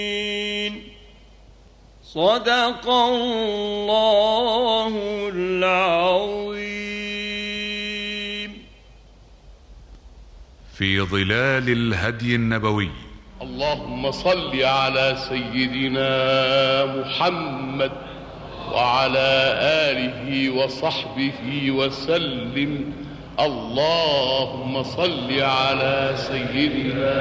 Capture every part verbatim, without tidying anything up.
صدق الله العظيم. في ظلال الهدي النبوي. اللهم صل على سيدنا محمد وعلى آله وصحبه وسلم. اللهم صل على سيدنا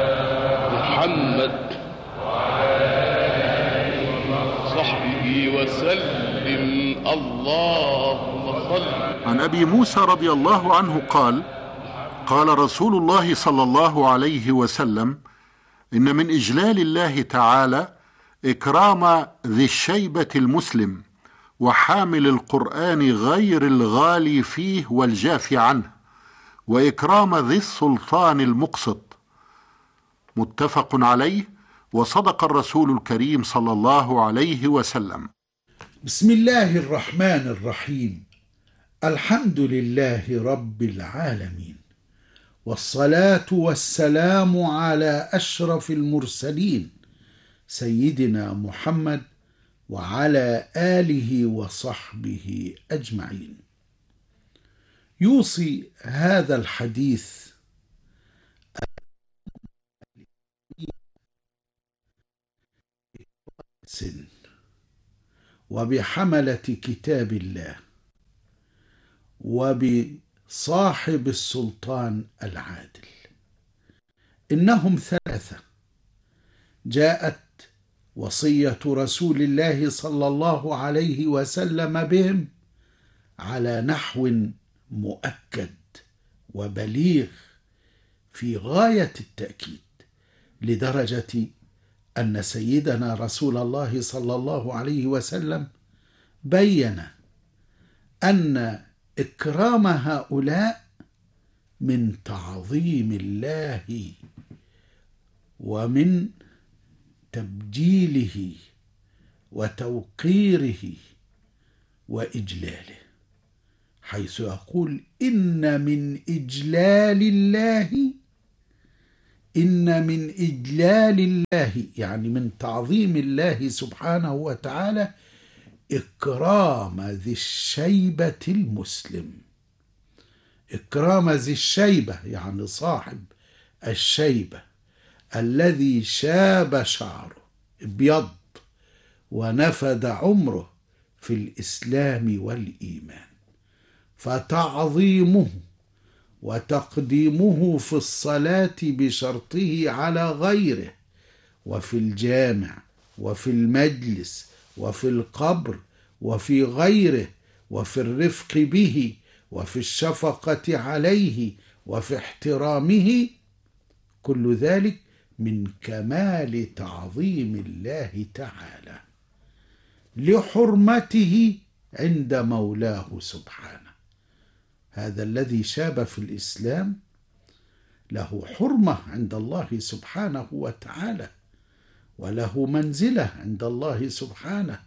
محمد وعلى آله وصحبه وسلم. اللهم صل. عن أبي موسى رضي الله عنه قال: قال رسول الله صلى الله عليه وسلم: إن من إجلال الله تعالى إكرام ذي الشيبة المسلم وحامل القرآن غير الغالي فيه والجافي عنه، وإكرام ذي السلطان المقسط. متفق عليه، وصدق الرسول الكريم صلى الله عليه وسلم. بسم الله الرحمن الرحيم. الحمد لله رب العالمين، والصلاة والسلام على أشرف المرسلين سيدنا محمد وعلى آله وصحبه أجمعين. يوصي هذا الحديث وبحملة كتاب الله وبصاحب السلطان العادل. إنهم ثلاثة جاءت وصية رسول الله صلى الله عليه وسلم بهم على نحو مؤكد وبليغ في غاية التأكيد، لدرجة أن سيدنا رسول الله صلى الله عليه وسلم بين أن إكرام هؤلاء من تعظيم الله ومن تبجيله وتوقيره وإجلاله، حيث يقول: إن من إجلال الله إن من إجلال الله يعني من تعظيم الله سبحانه وتعالى إكرام ذي الشيبة المسلم. إكرام ذي الشيبة يعني صاحب الشيبة الذي شاب شعره ابيض ونفد عمره في الإسلام والإيمان، فتعظيمه وتقديمه في الصلاة بشرطه على غيره، وفي الجامع وفي المجلس وفي القبر وفي غيره، وفي الرفق به وفي الشفقة عليه وفي احترامه، كل ذلك من كمال تعظيم الله تعالى لحرمته عند مولاه سبحانه. هذا الذي شاب في الإسلام له حرمة عند الله سبحانه وتعالى، وله منزلة عند الله سبحانه.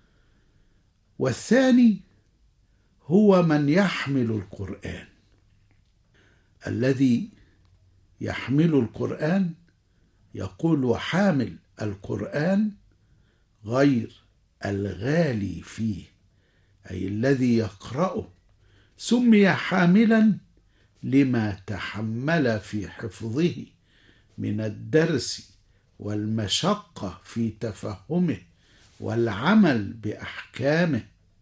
والثاني هو من يحمل القرآن. الذي يحمل القرآن يقول: حامل القرآن غير الغالي فيه، أي الذي يقرأه. سمي حاملا لما تحمل في حفظه من الدرس والمشقة في تفهمه والعمل بأحكامه،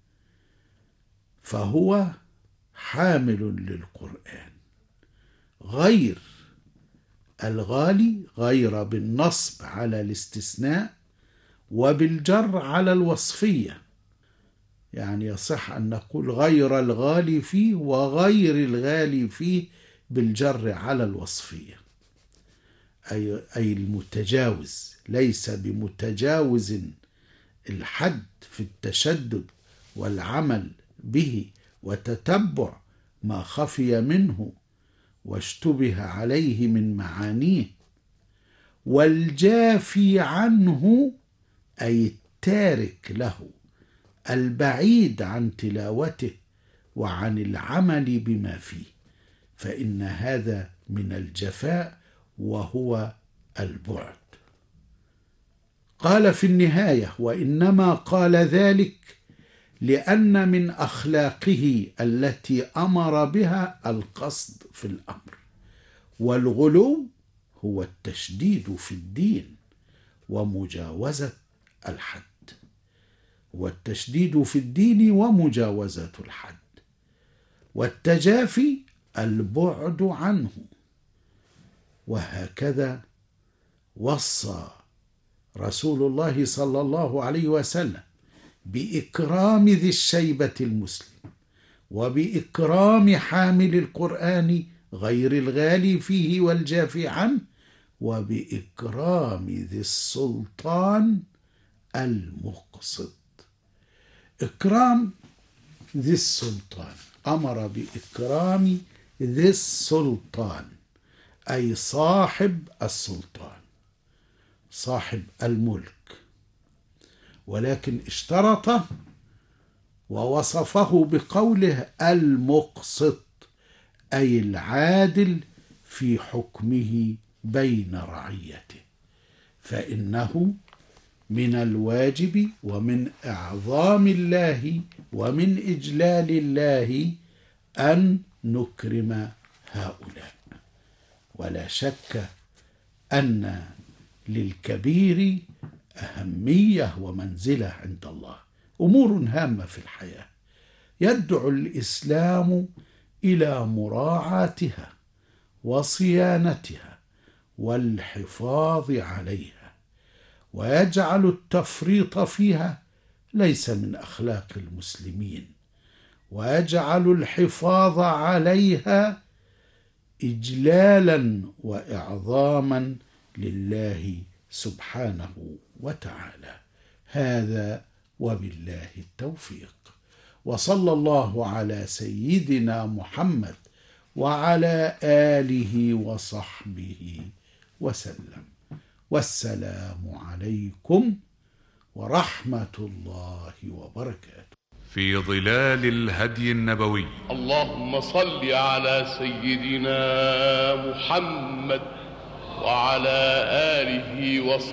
فهو حامل للقرآن. غير الغالي غير بالنصب على الاستثناء وبالجر على الوصفية، يعني يصح أن نقول غير الغالي فيه وغير الغالي فيه بالجر على الوصفية، أي, أي المتجاوز، ليس بمتجاوز الحد في التشدد والعمل به وتتبع ما خفي منه واشتبه عليه من معانيه. والجافي عنه أي التارك له، البعيد عن تلاوته وعن العمل بما فيه، فإن هذا من الجفاء وهو البعد. قال في النهاية: وإنما قال ذلك لأن من أخلاقه التي أمر بها القصد في الأمر، والغلو هو التشديد في الدين ومجاوزة الحد، والتشديد في الدين ومجاوزة الحد، والتجافي البعد عنه. وهكذا وصى رسول الله صلى الله عليه وسلم بإكرام ذي الشيبة المسلم، وبإكرام حامل القرآن غير الغالي فيه والجافي عنه، وبإكرام ذي السلطان المقسط. إكرام ذي السلطان، أمر بإكرام ذي السلطان أي صاحب السلطان، صاحب الملك، ولكن اشترط ووصفه بقوله المقسط أي العادل في حكمه بين رعيته، فإنه من الواجب ومن إعظام الله ومن إجلال الله أن نكرم هؤلاء. ولا شك أن للكبير أهمية ومنزلة عند الله، أمور هامة في الحياة يدعو الإسلام إلى مراعاتها وصيانتها والحفاظ عليها، ويجعل التفريط فيها ليس من أخلاق المسلمين، ويجعل الحفاظ عليها إجلالا وإعظاما لله سبحانه وتعالى. هذا وبالله التوفيق، وصلى الله على سيدنا محمد وعلى آله وصحبه وسلم، والسلام عليكم ورحمة الله وبركاته. في ظلال الهدي النبوي. اللهم صل على سيدنا محمد وعلى آله وصحبه